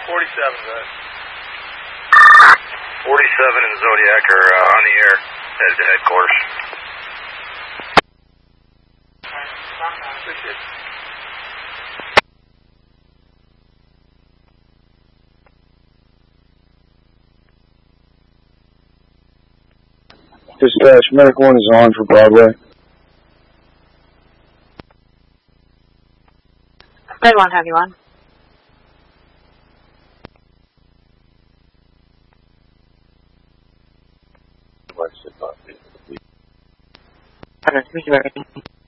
47, guys. 47 and Zodiac are on the air, headed to headquarters. Appreciate it. Dispatch, Medic 1 is on for Broadway. Red 1, have you on? Okay,